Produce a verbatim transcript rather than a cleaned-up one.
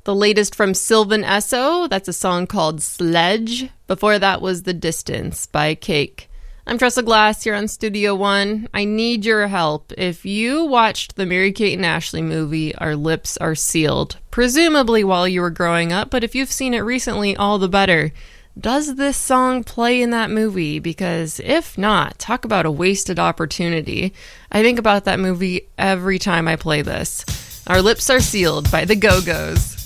The latest from Sylvan Esso, that's a song called Sledge. Before that was The Distance by Cake. I'm Tressa Glass here on Studio One. I need your help. If you watched the Mary-Kate and Ashley movie, Our Lips Are Sealed, presumably while you were growing up, but if you've seen it recently, all the better. Does this song play in that movie? Because if not, talk about a wasted opportunity. I think about that movie every time I play this. Our Lips Are Sealed by the Go-Go's.